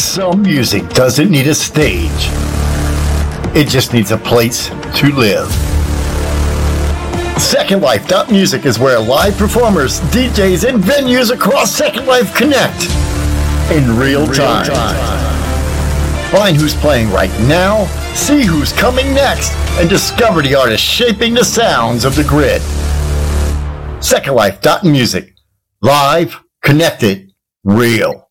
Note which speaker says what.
Speaker 1: Some music doesn't need a stage. It just needs a place to live. Second Life.music is where live performers, DJs, and venues across Second Life connect in real time. Find who's playing right now, see who's coming next, and discover the artists shaping the sounds of the grid. Second Life.music. Live, connected, real.